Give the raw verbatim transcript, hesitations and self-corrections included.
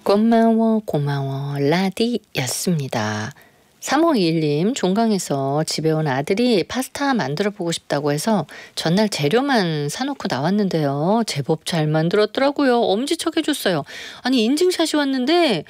고마워 고마워 라디였습니다. 삼오이일 종강에서 집에 온 아들이 파스타 만들어 보고 싶다고 해서 전날 재료만 사놓고 나왔는데요. 제법 잘 만들었더라고요. 엄지척 해줬어요. 아니 인증샷이 왔는데